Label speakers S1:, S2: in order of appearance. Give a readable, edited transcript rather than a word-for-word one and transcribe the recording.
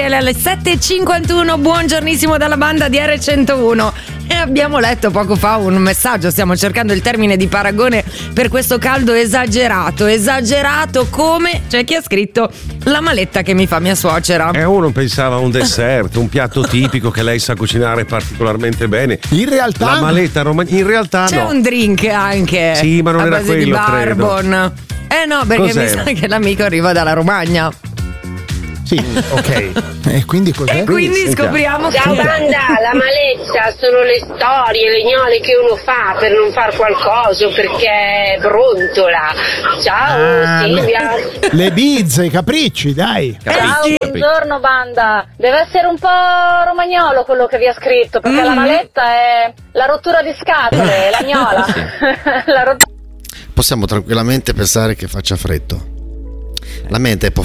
S1: RTL alle 7.51. Buongiornissimo dalla banda di R101. E abbiamo letto poco fa un messaggio, stiamo cercando il termine di paragone per questo caldo esagerato. Esagerato come? C'è chi ha scritto la maletta che mi fa mia suocera.
S2: Uno pensava a un dessert, un piatto tipico che lei sa cucinare particolarmente bene.
S3: In realtà
S2: la maletta in realtà
S1: c'è un drink anche.
S2: Sì, ma non
S1: a
S2: era
S1: base
S2: quello,
S1: di barbon. No, perché
S2: Cos'era?
S1: mi sa che l'amico arriva dalla Romagna.
S3: Sì, ok. E quindi cos'è?
S1: E quindi scopriamo
S4: Ciao
S1: che
S4: banda, la maletta sono le storie, le gnole che uno fa per non far qualcosa perché brontola. Ciao Silvia.
S3: Le bizze, i capricci, dai.
S5: Ciao, buongiorno banda. Deve essere un po' romagnolo quello che vi ha scritto, perché la maletta è la rottura di scatole, la gnola. La
S6: Possiamo tranquillamente pensare che faccia freddo. La mente può